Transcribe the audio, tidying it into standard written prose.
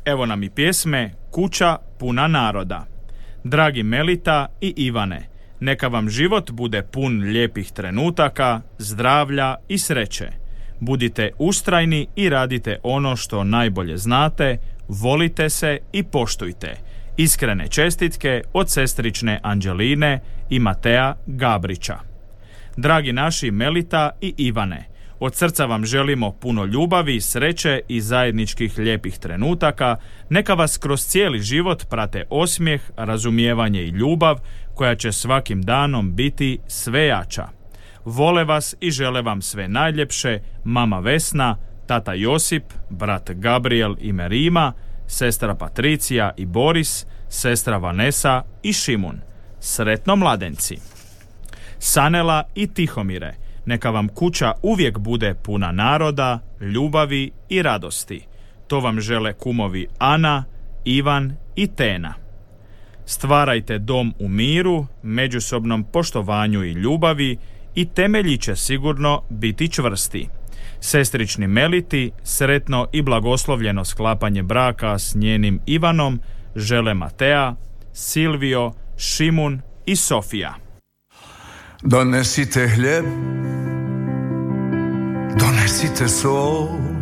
Evo nam i pjesme Kuća puna naroda. Dragi Melita i Ivane, neka vam život bude pun lijepih trenutaka, zdravlja i sreće. Budite ustrajni i radite ono što najbolje znate, volite se i poštujte. Iskrene čestitke od sestrične Anđeline i Matea Gabrića. Dragi naši Melita i Ivane, od srca vam želimo puno ljubavi, sreće i zajedničkih lijepih trenutaka. Neka vas kroz cijeli život prate osmijeh, razumijevanje i ljubav koja će svakim danom biti sve jača. Vole vas i žele vam sve najljepše mama Vesna, tata Josip, brat Gabriel i Merima, sestra Patricija i Boris, sestra Vanesa i Šimun. Sretno mladenci! Sanela i Tihomire, neka vam kuća uvijek bude puna naroda, ljubavi i radosti. To vam žele kumovi Ana, Ivan i Tena. Stvarajte dom u miru, međusobnom poštovanju i ljubavi i temelji će sigurno biti čvrsti. Sestrični Meliti, sretno i blagoslovljeno sklapanje braka s njenim Ivanom žele Matea, Silvio, Šimun i Sofija. Donesite hljeb, donesite sol,